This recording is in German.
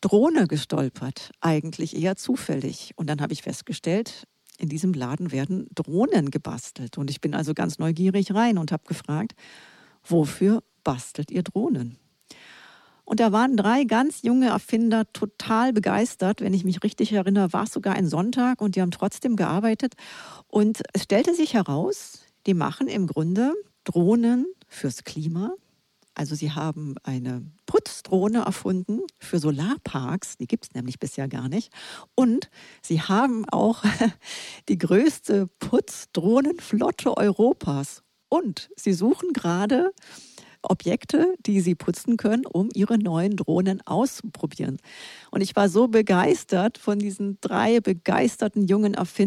Drohne gestolpert, eigentlich eher zufällig. Und dann habe ich festgestellt, in diesem Laden werden Drohnen gebastelt. Und ich bin also ganz neugierig rein und habe gefragt, wofür bastelt ihr Drohnen? Und da waren 3 ganz junge Erfinder total begeistert. Wenn ich mich richtig erinnere, war es sogar ein Sonntag und die haben trotzdem gearbeitet. Und es stellte sich heraus, die machen im Grunde Drohnen fürs Klima. Also sie haben eine Putzdrohne erfunden für Solarparks, die gibt es nämlich bisher gar nicht. Und sie haben auch die größte Putzdrohnenflotte Europas. Und sie suchen gerade Objekte, die sie putzen können, um ihre neuen Drohnen auszuprobieren. Und ich war so begeistert von diesen 3 begeisterten jungen Erfindern.